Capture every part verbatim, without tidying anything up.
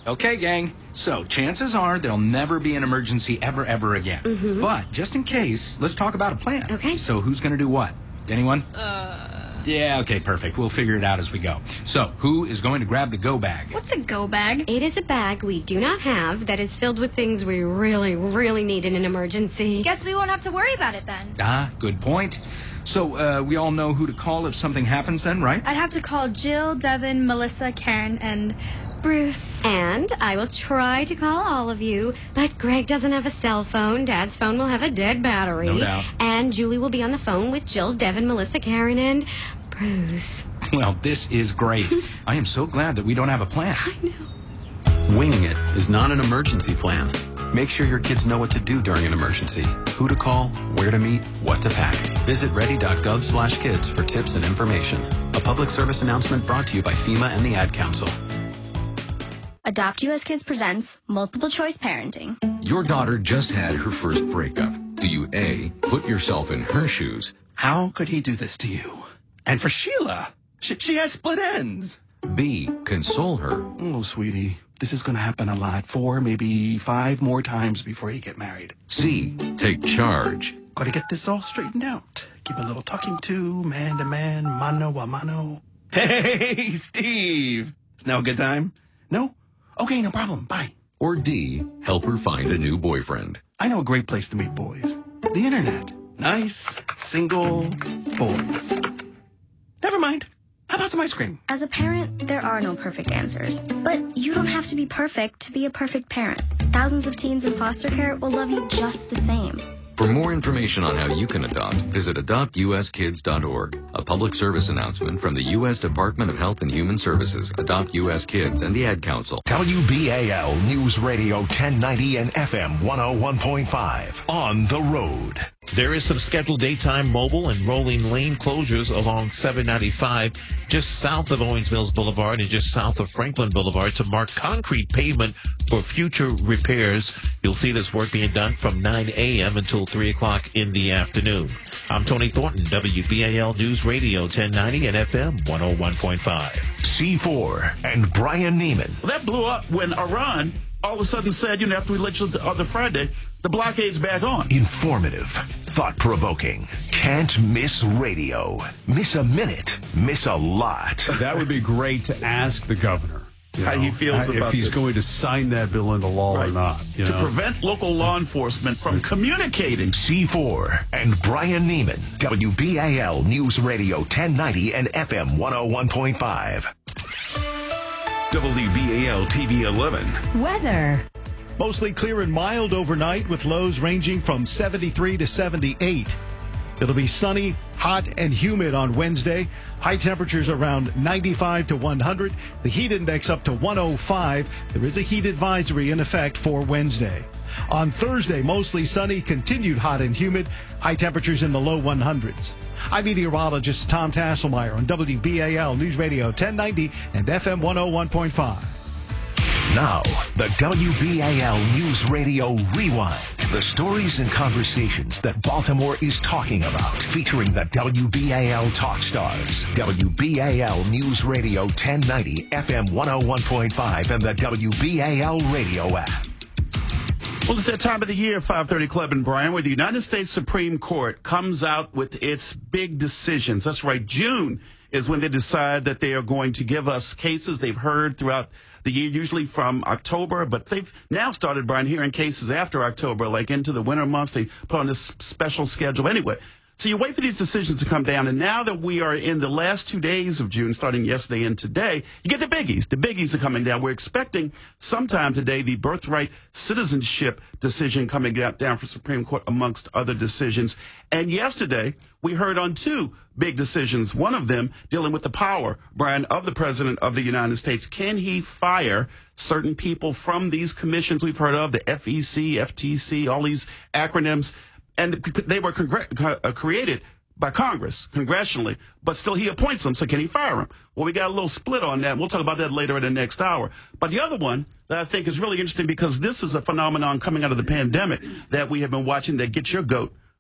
Okay, gang. So, chances are there'll never be an emergency ever, ever again. Mm-hmm. But, just in case, let's talk about a plan. Okay. So, who's going to do what? Anyone? Uh... Yeah, okay, perfect. We'll figure it out as we go. So, who is going to grab the go bag? What's a go bag? It is a bag we do not have that is filled with things we really, really need in an emergency. Guess we won't have to worry about it then. Ah, good point. So, uh, we all know who to call if something happens then, right? I'd have to call Jill, Devin, Melissa, Karen, and Bruce. And I will try to call all of you, but Greg doesn't have a cell phone. Dad's phone will have a dead battery. No doubt. And Julie will be on the phone with Jill, Devin, Melissa, Karen, and Bruce. Well, this is great. I am so glad that we don't have a plan. I know. Winging it is not an emergency plan. Make sure your kids know what to do during an emergency, who to call, where to meet, what to pack. Visit ready.gov slash kids for tips and information. A public service announcement brought to you by FEMA and the Ad Council. Adopt U S Kids presents Multiple Choice Parenting. Your daughter just had her first breakup. Do you A, put yourself in her shoes? How could he do this to you? And for Sheila, she, she has split ends. B, console her? Oh, sweetie, this is going to happen a lot. Four, maybe five more times before you get married. C, take charge? Got to get this all straightened out. Keep a little talking to, man to man, mano a mano. Hey, Steve. It's now a good time? No? Okay, no problem. Bye. Or D, help her find a new boyfriend? I know a great place to meet boys. The internet. Nice, single boys. Never mind. How about some ice cream? As a parent, there are no perfect answers. But you don't have to be perfect to be a perfect parent. Thousands of teens in foster care will love you just the same. For more information on how you can adopt, visit adopt u s kids dot org. A public service announcement from the U S Department of Health and Human Services, Adopt U S Kids, and the Ad Council. W B A L News Radio ten ninety and F M one oh one point five. On the road. There is some scheduled daytime mobile and rolling lane closures along seven ninety-five, just south of Owings Mills Boulevard and just south of Franklin Boulevard to mark concrete pavement for future repairs. You'll see this work being done from nine a.m. until three o'clock in the afternoon. I'm Tony Thornton, W B A L News Radio ten ninety and F M one oh one point five. C four and Brian Neiman. Well, that blew up when Iran all of a sudden said, you know, after we elected the other Friday, the blockade's back on. Informative, thought-provoking, can't miss radio. Miss a minute, miss a lot. That would be great to ask the governor. You How know, he feels if about he's this. going to sign that bill into law Right. or not. You to know? prevent local law enforcement from communicating. C four and Brian Neiman. W B A L News Radio ten ninety and F M one oh one point five. W B A L T V eleven. Weather. Mostly clear and mild overnight with lows ranging from seventy-three to seventy-eight. It'll be sunny, hot, and humid on Wednesday. High temperatures around ninety-five to one hundred. The heat index up to one oh five. There is a heat advisory in effect for Wednesday. On Thursday, mostly sunny, continued hot and humid. High temperatures in the low one hundreds. I'm meteorologist Tom Tasselmeyer on W B A L News Radio ten ninety and F M one oh one point five. Now, the W B A L News Radio Rewind. The stories and conversations that Baltimore is talking about, featuring the W B A L Talk Stars. W B A L News Radio ten ninety, F M one oh one point five, and the W B A L radio app. Well, it's that time of the year, five thirty Club and Brian, where the United States Supreme Court comes out with its big decisions. That's right. June is when they decide that they are going to give us cases they've heard throughout the year, usually from October, but they've now started, Brian, hearing cases after October, like into the winter months. They put on this special schedule. Anyway, so you wait for these decisions to come down, and now that we are in the last two days of June, starting yesterday and today, you get the biggies. The biggies are coming down. We're expecting sometime today the birthright citizenship decision coming down for Supreme Court, amongst other decisions. And yesterday, we heard on two big decisions, one of them dealing with the power, Brian, of the President of the United States. Can he fire certain people from these commissions we've heard of, the F E C, F T C, all these acronyms? And they were congr- uh, created by Congress, congressionally, but still he appoints them, so can he fire them? Well, we got a little split on that, and we'll talk about that later in the next hour. But the other one that I think is really interesting, because this is a phenomenon coming out of the pandemic that we have been watching, that Get Your Goat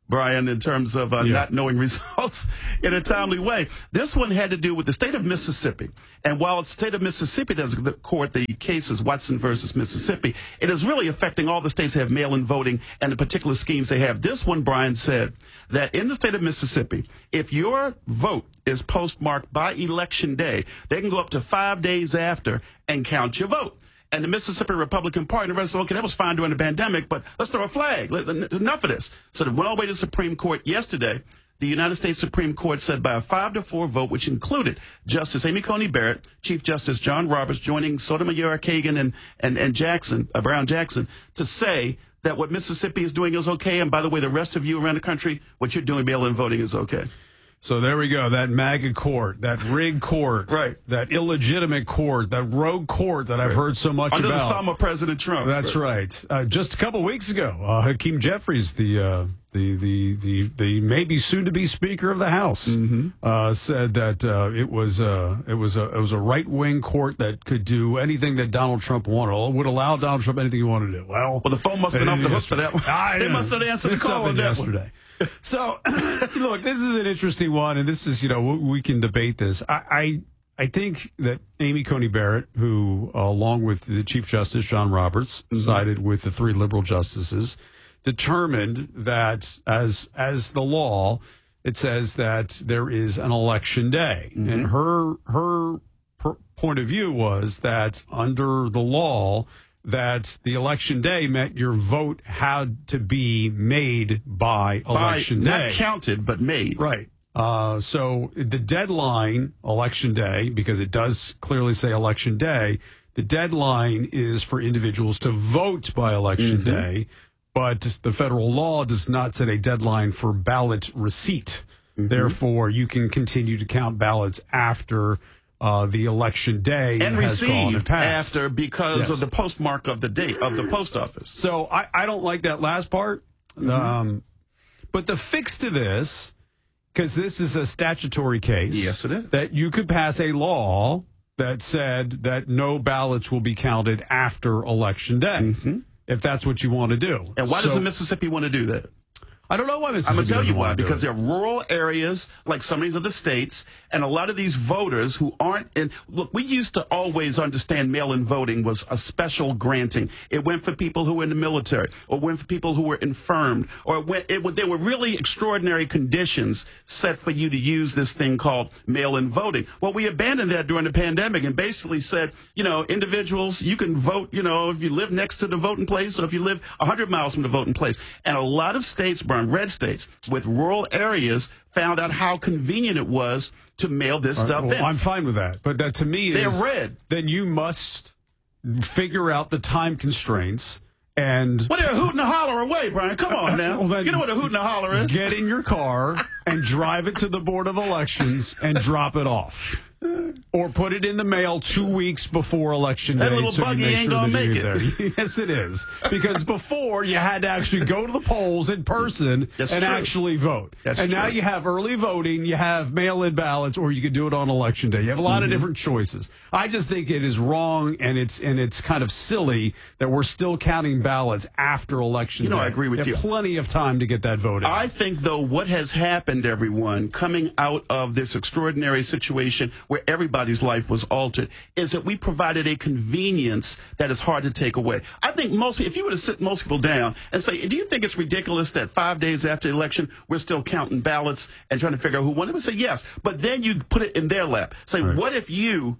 Brian, in terms of uh, Yeah. not knowing results in a timely way. This one had to do with the state of Mississippi. And while it's the state of Mississippi, there's the court, the case is Watson versus Mississippi. It is really affecting all the states that have mail-in voting and the particular schemes they have. This one, Brian, said that in the state of Mississippi, if your vote is postmarked by election day, they can go up to five days after and count your vote. And the Mississippi Republican Party and the rest said, okay, that was fine during the pandemic, but let's throw a flag. Let- Enough of this. So they went all the way to the Supreme Court yesterday. The United States Supreme Court said by a five to four vote, which included Justice Amy Coney Barrett, Chief Justice John Roberts, joining Sotomayor, Kagan, and, and, and Jackson, uh, Brown Jackson, to say that what Mississippi is doing is okay. And by the way, the rest of you around the country, what you're doing, mail-in voting, is okay. So there we go. That MAGA court, that rigged court, right? That illegitimate court, that rogue court that I've heard so much Under about. the thumb of President Trump. That's right. Uh, just a couple weeks ago, uh, Hakeem Jeffries, the uh, the the the the maybe soon to be Speaker of the House, Mm-hmm. uh, said that uh, it was uh, it was a it was a right wing court that could do anything that Donald Trump wanted. Would allow Donald Trump anything he wanted to do. Well, well, the phone must have been off the hook for that one. I They know. must have answered the This call on happened that yesterday. one. So, look, this is an interesting one, and this is, you know, we we can debate this. I, I, I think that Amy Coney Barrett, who, uh, along with the Chief Justice John Roberts, Mm-hmm. sided with the three liberal justices, determined that as as the law, it says that there is an election day, Mm-hmm. and her her per- point of view was that under the law, that the election day meant your vote had to be made by election By, day. not counted, but made. Right. Uh, so the deadline, election day, because it does clearly say election day, the deadline is for individuals to vote by election Mm-hmm. day, but the federal law does not set a deadline for ballot receipt. Mm-hmm. Therefore, you can continue to count ballots after uh, the election day And has gone and received passed. after because Yes. of the postmark of the date of the post office. So I, I don't like that last part. Mm-hmm. Um, but the fix to this, because this is a statutory case. Yes, it is. That you could pass a law that said that no ballots will be counted after election day, if that's what you want to do. Mm-hmm. And why So- doesn't Mississippi want to do that? I don't know why Mississippi I'm going to tell you doesn't why. wanna do Because it. there are rural areas like some of these other states, and a lot of these voters who aren't in. Look, we used to always understand mail-in voting was a special granting. It went for people who were in the military, or went for people who were infirmed, or it went, it, would- there were really extraordinary conditions set for you to use this thing called mail-in voting. Well, we abandoned that during the pandemic and basically said, you know, individuals, you can vote, you know, if you live next to the voting place, or if you live one hundred miles from the voting place. And a lot of states, Brian, red states, with rural areas, found out how convenient it was to mail this All right, stuff well, in. I'm fine with that. But that to me They're is red. Then you must figure out the time constraints and What are a hoot and a holler away, Brian? Come on now. Well, then You know what a hoot and a holler is? get in your car and drive it to the Board of Elections and drop it off. Or put it in the mail two weeks before election day. That little so you buggy make ain't sure gonna that you make get it. there. Yes, it is. Because before you had to actually go to the polls in person That's and true. actually vote. That's and now true. you have early voting, you have mail-in ballots, or you can do it on election day. You have a lot Mm-hmm. of different choices. I just think it is wrong, and it's and it's kind of silly that we're still counting ballots after election You know, day. I agree with you. you. Have plenty of time to get that voted. I think, though, what has happened, everyone, coming out of this extraordinary situation where everybody's life was altered, is that we provided a convenience that is hard to take away. I think most, if you were to sit most people down and say, do you think it's ridiculous that five days after the election, we're still counting ballots and trying to figure out who won? They would say yes. But then you put it in their lap. Say, Right. what if you...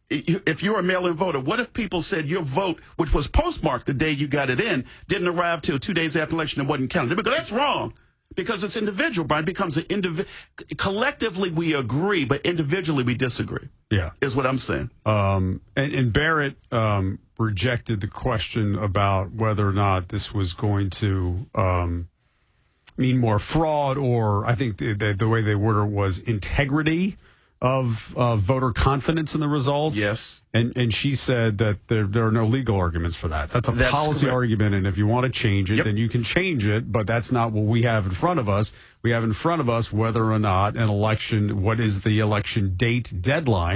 If you're a mail-in voter, what if people said your vote, which was postmarked the day you got it in, didn't arrive till two days after election and wasn't counted? Because that's wrong. Because it's individual, Brian. It becomes an individual. Collectively, we agree, but individually, we disagree. Yeah. Is what I'm saying. Um, and, and Barrett um, rejected the question about whether or not this was going to um, mean more fraud, or I think the, the, the way they worded it was integrity of uh, voter confidence in the results. Yes. And and she said that there, there are no legal arguments for that. That's a That's policy correct. argument, and if you want to change it, Yep. then you can change it, but that's not what we have in front of us. We have in front of us whether or not an election, what is the election date deadline,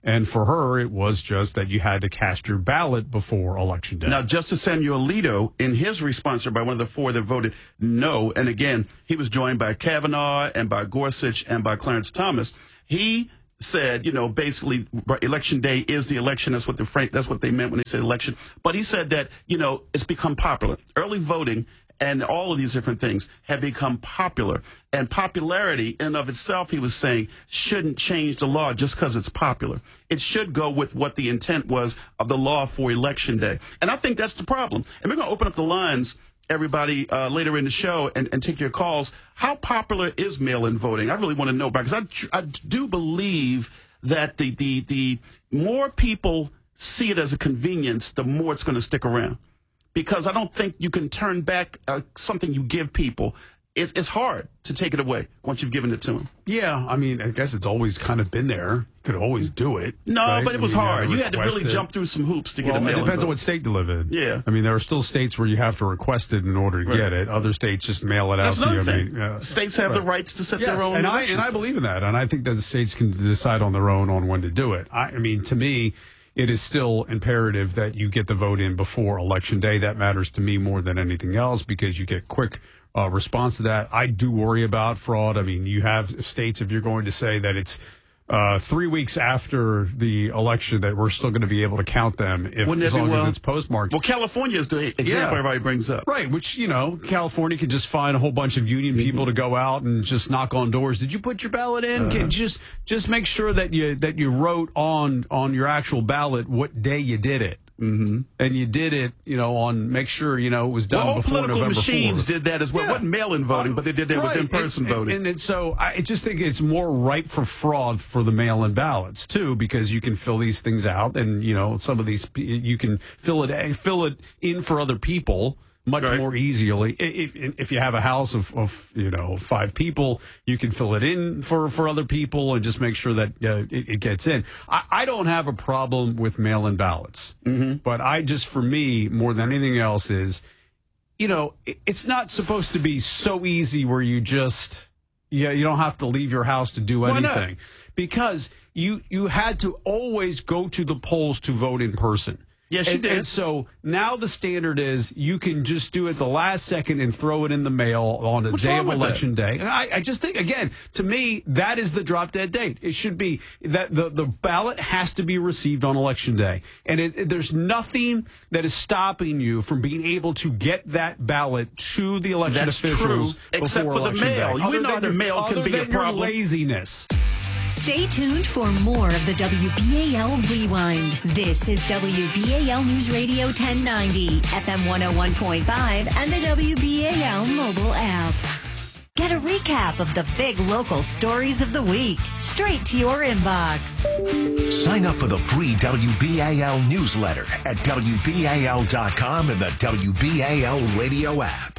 And for her, it was just that you had to cast your ballot before Election Day. Now, Justice Samuel Alito, in his response, by one of the four that voted no, and again, he was joined by Kavanaugh and by Gorsuch and by Clarence Thomas, he said, you know, basically, Election Day is the election. That's what the Frank, that's what they meant when they said election. But he said that, you know, it's become popular. Early voting and all of these different things have become popular. And popularity in and of itself, he was saying, shouldn't change the law just because it's popular. It should go with what the intent was of the law for Election Day. And I think that's the problem. And we're going to open up the lines, everybody, uh, later in the show and, and take your calls. How popular is mail-in voting? I really want to know, because I, I do believe that the, the, the more people see it as a convenience, the more it's going to stick around. Because I don't think you can turn back uh, something you give people. It's, it's hard to take it away once you've given it to them. Yeah, I mean, I guess it's always kind of been there. You could always do it. No, right? but it was I mean, hard. You, you had to really it. jump through some hoops to well, get a mail-in It depends vote. on what state you live in. Yeah. I mean, there are still states where you have to request it in order to Right. get it. Other states just mail it That's out to you. another I thing. mean, uh, States have right. the rights to set yes, their own and I, elections. and I believe in that. And I think that the states can decide on their own on when to do it. I, I mean, to me, it is still imperative that you get the vote in before Election Day. That matters to me more than anything else because you get quick uh, response to that. I do worry about fraud. I mean, you have states, if you're going to say that it's uh, three weeks after the election that we're still going to be able to count them if Wouldn't as that be long well- as it's postmarked. Well, California is the example Yeah. everybody brings up. Right, which, you know, California could just find a whole bunch of union people to go out and just knock on doors. Did you put your ballot in? Uh-huh. Can just just make sure that you that you wrote on on your actual ballot what day you did it. Mm-hmm. And you did it, you know, on make sure, you know, it was done Well, all before political November machines fourth. did that as well. Yeah. It wasn't mail-in voting, but they did that with Right. in-person and, voting. And, and so I just think it's more ripe for fraud for the mail-in ballots too, because you can fill these things out, and you know some of these you can fill it fill it in for other people much Right. more easily. If, if you have a house of, of you know five people, you can fill it in for, for other people and just make sure that uh, it, it gets in. I, I don't have a problem with mail-in ballots, mm-hmm. but I just, for me, more than anything else, is you know it, it's not supposed to be so easy where you just yeah you don't have to leave your house to do Why not? anything because you you had to always go to the polls to vote in person. Yes, you and, did. And so now the standard is you can just do it the last second and throw it in the mail on the What's day wrong of with election that? day. And I, I just think, again, to me, that is the drop dead date. It should be that the, the ballot has to be received on election day. And it, it- there's nothing that is stopping you from being able to get that ballot to the election That's officials true, except before for the election mail. day. You Other know than the your- mail can other be a than your problem. laziness. Stay tuned for more of the W B A L Rewind. This is W B A L News Radio ten ninety, F M one oh one point five, and the W B A L mobile app. Get a recap of the big local stories of the week straight to your inbox. Sign up for the free W B A L newsletter at W B A L dot com and the W B A L radio app.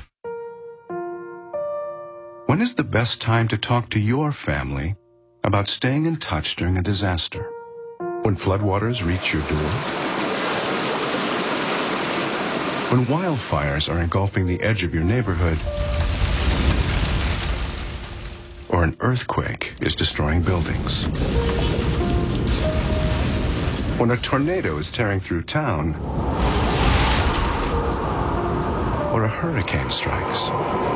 When is the best time to talk to your family about staying in touch during a disaster? When floodwaters reach your door? When wildfires are engulfing the edge of your neighborhood? Or an earthquake is destroying buildings? When a tornado is tearing through town? Or a hurricane strikes?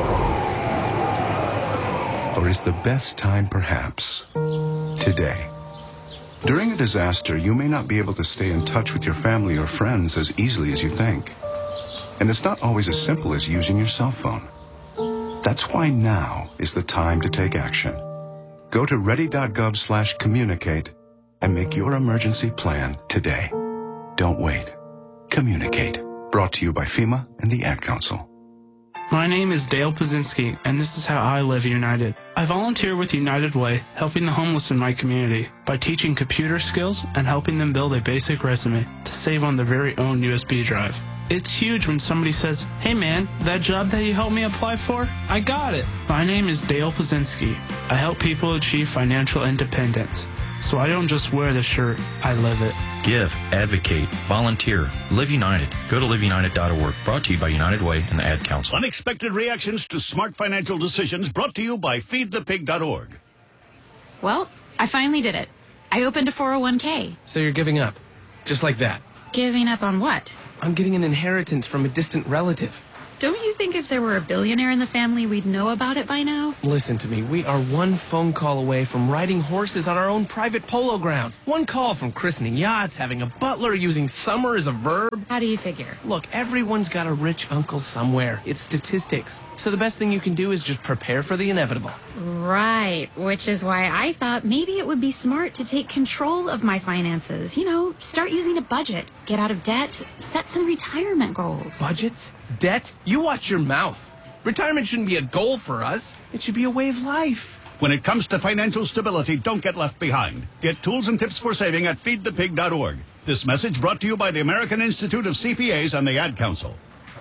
Or is the best time perhaps today? During a disaster, you may not be able to stay in touch with your family or friends as easily as you think. And it's not always as simple as using your cell phone. That's why now is the time to take action. Go to ready.gov slash communicate and make your emergency plan today. Don't wait. Communicate. Brought to you by FEMA and the Ad Council. My name is Dale Pazinski, and this is how I live United. I volunteer with United Way, helping the homeless in my community by teaching computer skills and helping them build a basic resume to save on their very own U S B drive. It's huge when somebody says, "Hey man, that job that you helped me apply for, I got it." My name is Dale Pazinski. I help people achieve financial independence. So I don't just wear the shirt, I live it. Give, advocate, volunteer, Live United. Go to live united dot org. Brought to you by United Way and the Ad Council. Unexpected reactions to smart financial decisions brought to you by feed the pig dot org. Well, I finally did it. I opened a four oh one k. So you're giving up? Just like that? Giving up on what? I'm getting an inheritance from a distant relative. Don't you think if there were a billionaire in the family, we'd know about it by now? Listen to me. We are one phone call away from riding horses on our own private polo grounds. One call from christening yachts, having a butler, using summer as a verb. How do you figure? Look, everyone's got a rich uncle somewhere. It's statistics. So the best thing you can do is just prepare for the inevitable. Right, which is why I thought maybe it would be smart to take control of my finances. You know, start using a budget, get out of debt, set some retirement goals. Budgets? Debt? You watch your mouth. Retirement shouldn't be a goal for us. It should be a way of life. When it comes to financial stability, don't get left behind. Get tools and tips for saving at feed the pig dot org. This message brought to you by the American Institute of C P As and the Ad Council.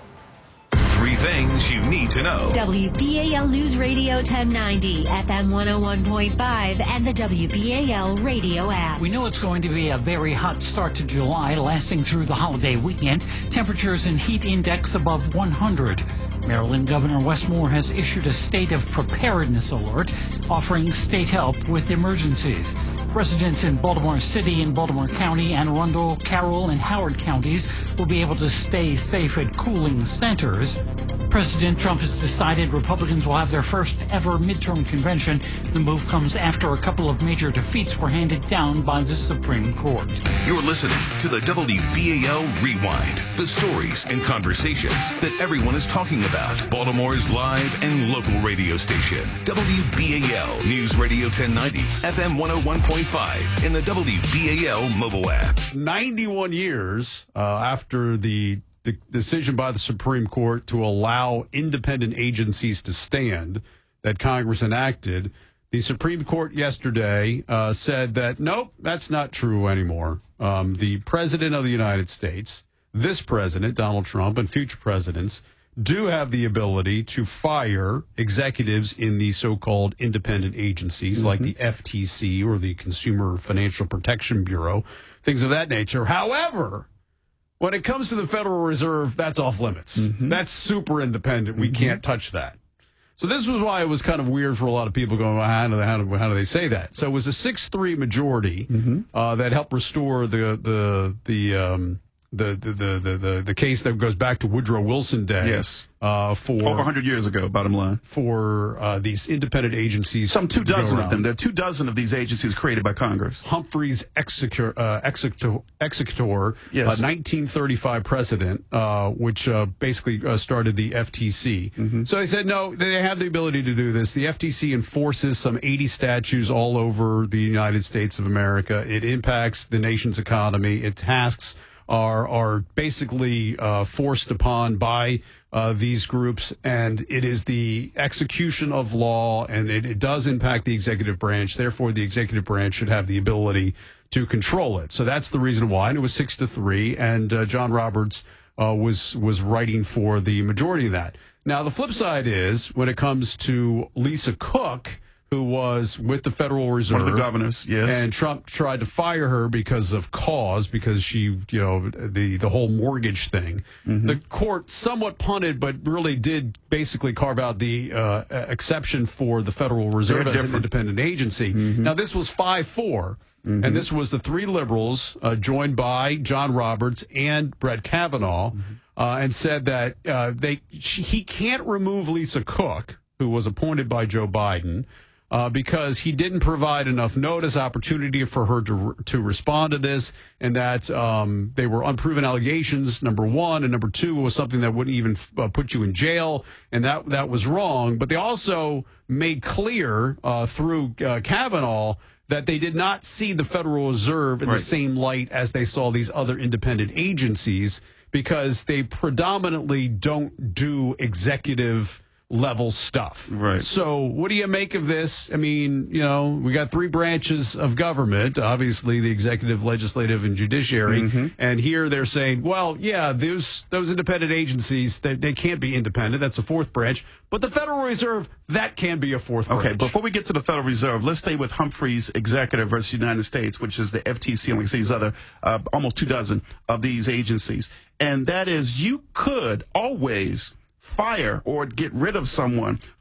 Three things you need to know. W B A L News Radio ten ninety, F M one oh one point five, and the W B A L radio app. We know it's going to be a very hot start to July, lasting through the holiday weekend. Temperatures and heat index above one hundred. Maryland Governor Wes Moore has issued a state of preparedness alert, offering state help with emergencies. Residents in Baltimore City and Baltimore County, Anne Arundel, Carroll, and Howard counties will be able to stay safe at cooling centers. President Trump has decided Republicans will have their first ever midterm convention. The move comes after a couple of major defeats were handed down by the Supreme Court. You're listening to the W B A L Rewind, the stories and conversations that everyone is talking about. Baltimore's live and local radio station, W B A L News Radio ten ninety, F M one oh one point five, and the W B A L mobile app. ninety-one years uh, after the the decision by the Supreme Court to allow independent agencies to stand that Congress enacted, the Supreme Court yesterday uh, said that, nope, that's not true anymore. Um, the President of the United States, this president, Donald Trump, and future presidents do have the ability to fire executives in the so-called independent agencies, mm-hmm. like the F T C or the Consumer Financial Protection Bureau, things of that nature. However, when it comes to the Federal Reserve, that's off limits. Mm-hmm. That's super independent. We mm-hmm. can't touch that. So this was why it was kind of weird for a lot of people going, well, how, do they, how, do, how do they say that? So it was a six three majority mm-hmm. uh, that helped restore the the the, um, the, the, the, the, the, the case that goes back to Woodrow Wilson Day. Yes. Uh, for over one hundred years ago, bottom line. For uh, these independent agencies. Some two dozen of them. There are two dozen of these agencies created by Congress. Humphrey's executor, uh, executor, executor yes. uh, nineteen thirty-five president, uh, which uh, basically uh, started the F T C. Mm-hmm. So they said, no, they have the ability to do this. The F T C enforces some eighty statutes all over the United States of America. It impacts the nation's economy. It tasks are are basically uh, forced upon by uh, these groups, and it is the execution of law, and it, it does impact the executive branch. Therefore, the executive branch should have the ability to control it. So that's the reason why, and it was six to three, and uh, John Roberts uh, was was writing for the majority of that. Now, the flip side is when it comes to Lisa Cook, who was with the Federal Reserve. One of the governors, yes. And Trump tried to fire her because of cause, because she, you know, the, the whole mortgage thing. Mm-hmm. The court somewhat punted, but really did basically carve out the uh, exception for the Federal Reserve Very as different. an independent agency. Mm-hmm. Now, this was five four, mm-hmm. and this was the three liberals uh, joined by John Roberts and Brett Kavanaugh, mm-hmm. uh, and said that uh, they she, he can't remove Lisa Cook, who was appointed by Joe Biden, Uh, because he didn't provide enough notice, opportunity for her to to respond to this, and that um, they were unproven allegations, number one, and number two, was something that wouldn't even uh, put you in jail, and that that was wrong. But they also made clear uh, through uh, Kavanaugh that they did not see the Federal Reserve in right. the same light as they saw these other independent agencies, because they predominantly don't do executive level stuff. Right. So what do you make of this? I mean, you know, we got three branches of government, obviously the executive, legislative, and judiciary. Mm-hmm. And here they're saying, well, yeah, those those independent agencies, they, they can't be independent. That's a fourth branch. But the Federal Reserve, that can be a fourth branch. Okay, before we get to the Federal Reserve, let's stay with Humphrey's executive versus United States, which is the F T C and like these other, uh, almost two dozen of these agencies. And that is, you could always fire or get rid of someone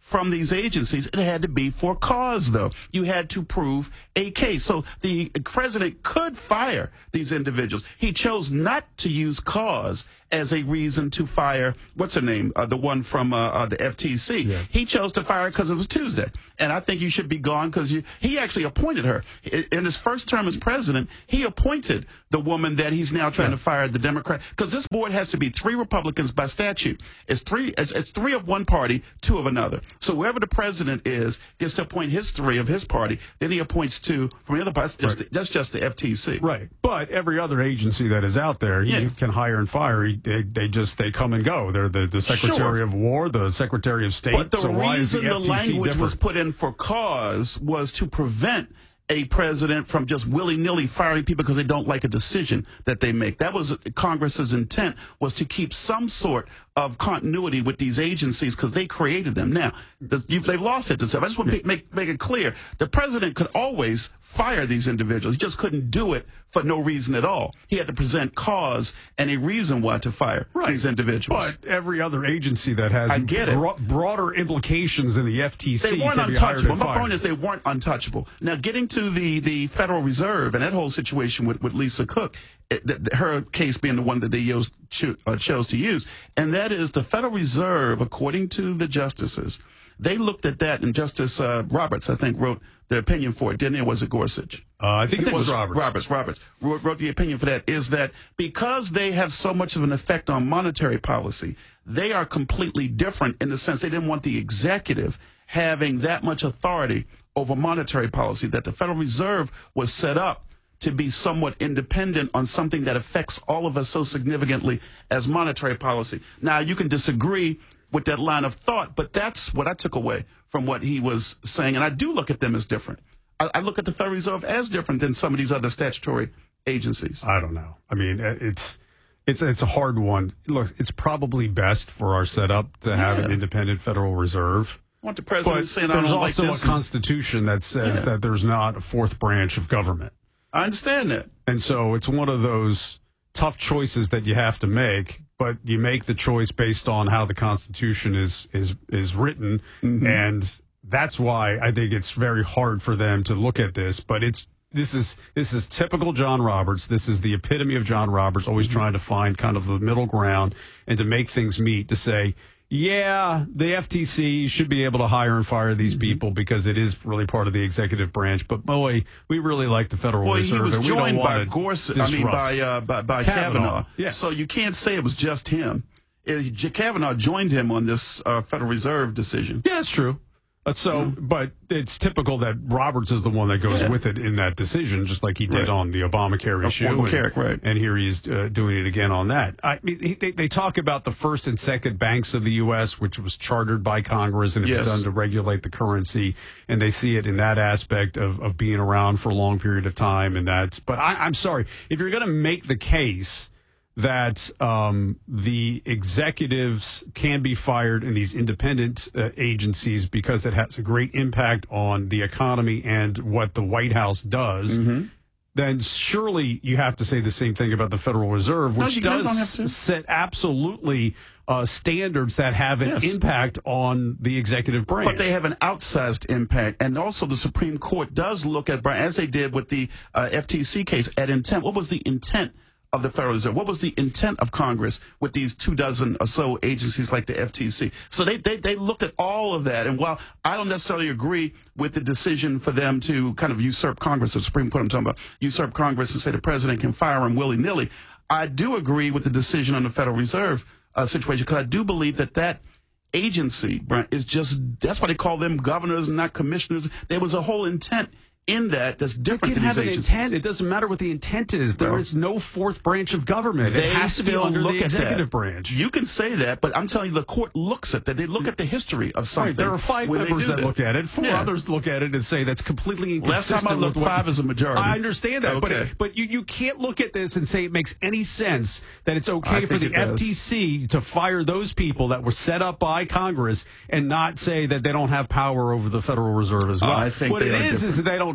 from these agencies, it had to be for cause, though. You had to prove a case. So the president could fire these individuals. He chose not to use cause as a reason to fire, what's her name, uh, the one from uh, uh, the F T C. Yeah. He chose to fire her because it was Tuesday. And I think you should be gone because you. he actually appointed her. In his first term as president, he appointed the woman that he's now trying yeah. to fire, the Democrat. Because this board has to be three Republicans by statute. It's three, it's, it's three of one party, two of another. So whoever the president is gets to appoint his three of his party. Then he appoints two from the other party. That's just, right. the, that's just the F T C. Right. But every other agency that is out there, yeah. you can hire and fire. They, they just they come and go. They're the, the Secretary sure. of War, the Secretary of State. But the so reason why is the, the F T C language different? was put in for cause was to prevent a president from just willy-nilly firing people because they don't like a decision that they make. That was Congress's intent, was to keep some sort of continuity with these agencies because they created them. Now, the, you've, they've lost it to self. I just want to make, make it clear. The president could always fire these individuals. He just couldn't do it for no reason at all. He had to present cause and a reason why to fire right. these individuals. But every other agency that has I get bro- it. broader implications than the F T C they weren't can untouchable. Be My point is they weren't untouchable. Now, getting to the, the Federal Reserve and that whole situation with, with Lisa Cook, it, the, her case being the one that they used, cho- uh, chose to use, and that is the Federal Reserve, according to the justices, they looked at that, and Justice uh, Roberts, I think, wrote the opinion for it, didn't he? Or was it Gorsuch? Uh, I, think I think it was, it was Roberts. Roberts. Roberts wrote, wrote the opinion for that, is that because they have so much of an effect on monetary policy, they are completely different in the sense they didn't want the executive having that much authority over monetary policy, that the Federal Reserve was set up to be somewhat independent on something that affects all of us so significantly as monetary policy. Now, you can disagree with that line of thought, but that's what I took away from what he was saying. And I do look at them as different. I, I look at the Federal Reserve as different than some of these other statutory agencies. I don't know. I mean, it's it's it's a hard one. Look, it's probably best for our setup to have yeah. an independent Federal Reserve. I want the president but saying I there's don't also like this. a constitution that says yeah. that there's not a fourth branch of government. I understand that. And so it's one of those tough choices that you have to make, but you make the choice based on how the Constitution is is is written, mm-hmm. and that's why I think it's very hard for them to look at this. But it's this is this is typical John Roberts. This is the epitome of John Roberts, always mm-hmm. trying to find kind of the middle ground and to make things meet, to say, yeah, the F T C should be able to hire and fire these people because it is really part of the executive branch. But boy, we really like the Federal well, Reserve. Well, he was joined by Gorsuch. I mean, by uh, by, by Kavanaugh. Kavanaugh. Yes. So you can't say it was just him. It, Kavanaugh joined him on this uh, Federal Reserve decision. Yeah, that's true. Uh, so, mm. but it's typical that Roberts is the one that goes yeah. with it in that decision, just like he did right. on the Obamacare issue. Obamacare, and, right. and here he's uh, doing it again on that. I mean, he, they, they talk about the first and second banks of the U S, which was chartered by Congress, and it yes. was done to regulate the currency, and they see it in that aspect of, of being around for a long period of time. And that, but I, I'm sorry, if you're going to make the case that um, the executives can be fired in these independent uh, agencies because it has a great impact on the economy and what the White House does, mm-hmm. then surely you have to say the same thing about the Federal Reserve, which no, does set absolutely uh, standards that have an yes. impact on the executive branch. But they have an outsized impact. And also the Supreme Court does look at, as they did with the uh, F T C case, at intent. What was the intent of the Federal Reserve? What was the intent of Congress with these two dozen or so agencies like the F T C? So they, they, they looked at all of that. And while I don't necessarily agree with the decision for them to kind of usurp Congress, the Supreme Court I'm talking about, usurp Congress and say the president can fire him willy-nilly, I do agree with the decision on the Federal Reserve uh, situation, because I do believe that that agency, Brent, is just, that's why they call them governors and not commissioners. There was a whole intent in that that's different than these have agencies. An intent. It doesn't matter what the intent is. There well, is no fourth branch of government. They it has to be under look the executive that. branch. You can say that, but I'm telling you, the court looks at that. They look at the history of something. Right, there are five members that, that look at it. Four yeah. others look at it and say that's completely inconsistent. Last time I looked, five is a majority. I understand that, okay. but but you, you can't look at this and say it makes any sense that it's okay for the F T C to fire those people that were set up by Congress and not say that they don't have power over the Federal Reserve as well. Uh, I think what it is different. is that they don't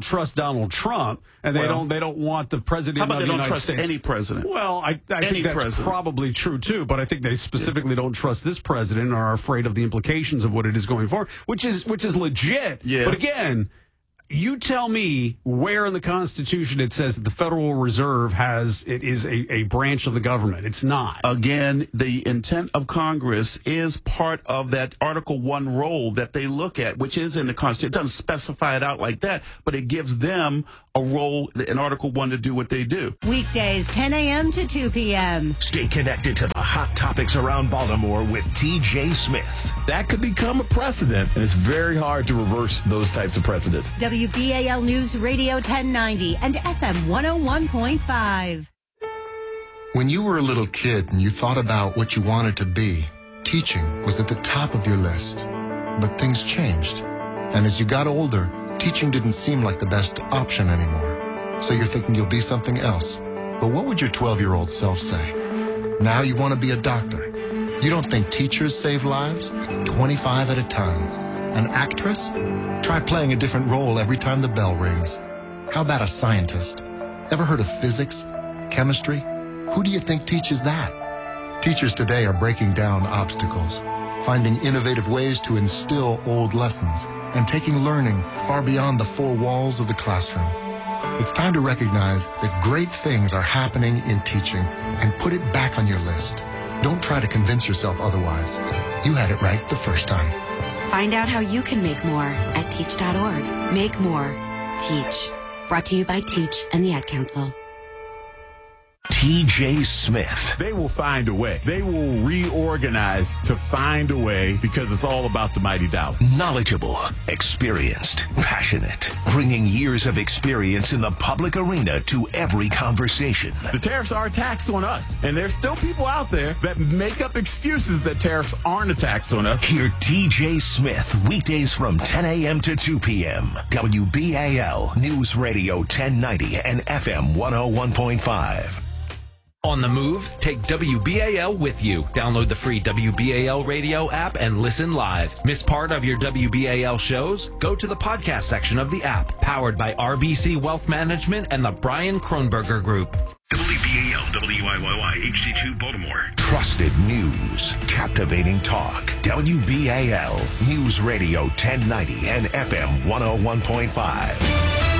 don't trust Donald Trump, and they Well, don't they don't want the president how about of they the don't United trust States. any president? Well, I, I Any think that's president. probably true too, but I think they specifically don't trust this president and are afraid of the implications of what it is going forward, which is which is legit. Yeah. But again, you tell me where in the Constitution it says that the Federal Reserve has it is a, a branch of the government. It's not. Again, the intent of Congress is part of that Article One role that they look at, which is in the Constitution. It doesn't specify it out like that, but it gives them a role in Article One to do what they do. Weekdays, ten a.m. to two p.m. Stay connected to the hot topics around Baltimore with T J Smith. That could become a precedent, and it's very hard to reverse those types of precedents. W B A L News Radio ten ninety and F M one oh one point five. When you were a little kid and you thought about what you wanted to be, teaching was at the top of your list. But things changed. And as you got older, teaching didn't seem like the best option anymore. So you're thinking you'll be something else. But what would your twelve-year-old self say? Now you want to be a doctor. You don't think teachers save lives? twenty-five at a time. An actress? Try playing a different role every time the bell rings. How about a scientist? Ever heard of physics? Chemistry? Who do you think teaches that? Teachers today are breaking down obstacles, finding innovative ways to instill old lessons, and taking learning far beyond the four walls of the classroom. It's time to recognize that great things are happening in teaching and put it back on your list. Don't try to convince yourself otherwise. You had it right the first time. Find out how you can make more at teach dot org. Make more. Teach. Brought to you by Teach and the Ad Council. T J Smith. They will find a way. They will reorganize to find a way because it's all about the mighty dollar. Knowledgeable, experienced, passionate, bringing years of experience in the public arena to every conversation. The tariffs are a tax on us, and there's still people out there that make up excuses that tariffs aren't a tax on us. Hear T J Smith weekdays from ten a.m. to two p.m. W B A L News Radio ten ninety and F M one oh one point five. On the move, take W B A L with you. Download the free W B A L radio app and listen live. Miss part of your W B A L shows? Go to the podcast section of the app. Powered by R B C Wealth Management and the Brian Kronberger Group. W B A L W I Y Y H D two Baltimore. Trusted news, captivating talk. W B A L News Radio ten ninety and F M one oh one point five.